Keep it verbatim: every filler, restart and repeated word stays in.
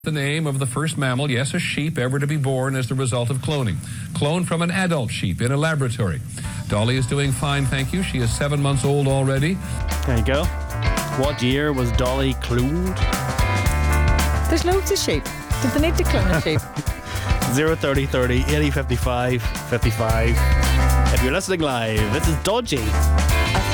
The name of the first mammal, yes, a sheep, ever to be born as the result of cloning. Cloned from an adult sheep in a laboratory. Dolly is doing fine, thank you. She is seven months old already. There you go. What year was Dolly cloned? There's loads of sheep. Did they need to clone a sheep? zero thirty thirty eighty fifty-five fifty-five. If you're listening live, this is Dodgy.